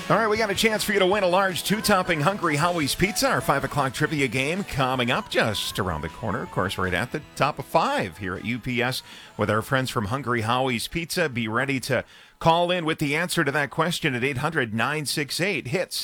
All right, we got a chance for you to win a large two-topping Hungry Howie's Pizza. Our 5 o'clock trivia game coming up just around the corner. Of course, right at the top of 5 here at UPS with our friends from Hungry Howie's Pizza. Be ready to call in with the answer to that question at 800-968-HITS,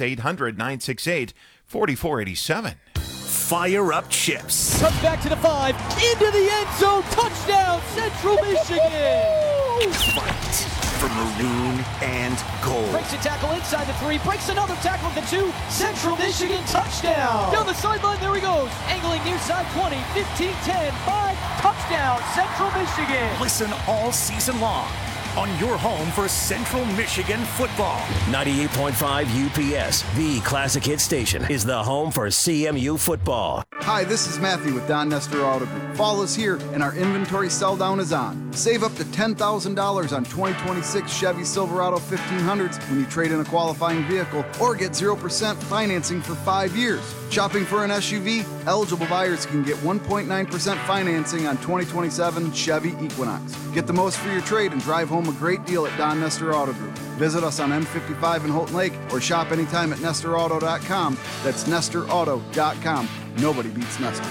800-968-4487. Fire up Chips. Comes back to the 5, into the end zone, touchdown, Central Michigan! Fight for maroon and gold. Breaks a tackle inside the 3, breaks another tackle at the 2, Central Michigan touchdown! Down the sideline, there he goes, angling near side 20, 15, 10, 5, touchdown, Central Michigan! Listen all season long on your home for Central Michigan football. 98.5 UPS, the classic hit station, is the home for CMU football. Hi, this is Matthew with Don Nestor Auto Group. Follow us here, and our inventory sell down is on. Save up to $10,000 on 2026 Chevy Silverado 1500s when you trade in a qualifying vehicle, or get 0% financing for 5 years. Shopping for an SUV? Eligible buyers can get 1.9% financing on 2027 Chevy Equinox. Get the most for your trade and drive home a great deal at Don Nestor Auto Group. Visit us on M55 in Houghton Lake or shop anytime at NestorAuto.com. That's NestorAuto.com. Nobody beats Nestor.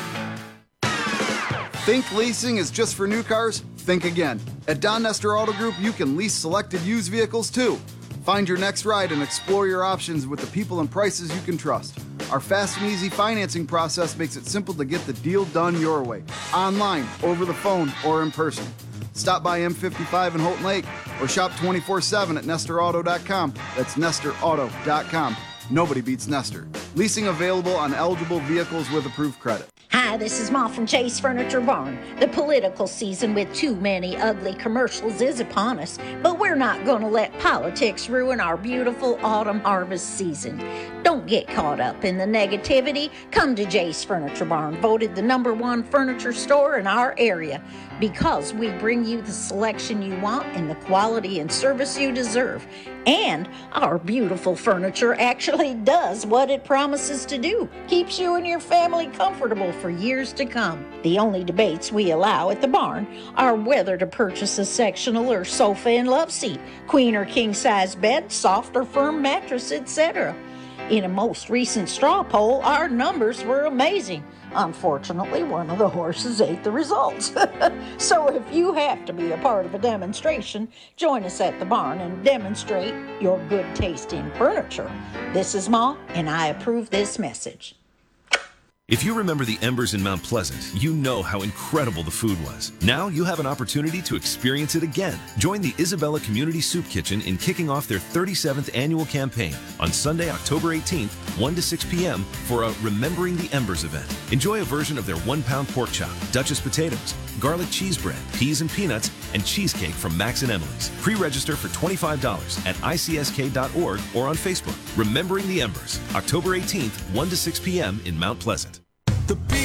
Think leasing is just for new cars? Think again. At Don Nestor Auto Group, you can lease selected used vehicles too. Find your next ride and explore your options with the people and prices you can trust. Our fast and easy financing process makes it simple to get the deal done your way. Online, over the phone, or in person. Stop by M55 in Houghton Lake or shop 24/7 at NestorAuto.com. That's NestorAuto.com. Nobody beats Nestor. Leasing available on eligible vehicles with approved credit. Hi, this is Ma from Chase Furniture Barn. The political season with too many ugly commercials is upon us, but we're not going to let politics ruin our beautiful autumn harvest season. Don't get caught up in the negativity. Come to Chase Furniture Barn, voted the #1 furniture store in our area, because we bring you the selection you want and the quality and service you deserve. And our beautiful furniture actually does what it promises to do. Keeps you and your family comfortable for years to come. The only debates we allow at the barn are whether to purchase a sectional or sofa and love seat, queen or king size bed, soft or firm mattress, etc. In a most recent straw poll, our numbers were amazing. Unfortunately, one of the horses ate the results. So if you have to be a part of a demonstration, join us at the barn and demonstrate your good taste in furniture. This is Ma, and I approve this message. If you remember the Embers in Mount Pleasant, you know how incredible the food was. Now you have an opportunity to experience it again. Join the Isabella Community Soup Kitchen in kicking off their 37th annual campaign on Sunday, October 18th, 1 to 6 p.m. for a Remembering the Embers event. Enjoy a version of their 1-pound pork chop, Duchess potatoes, garlic cheese bread, peas and peanuts, and cheesecake from Max and Emily's. Pre-register for $25 at icsk.org or on Facebook. Remembering the Embers, October 18th, 1 to 6 p.m. in Mount Pleasant.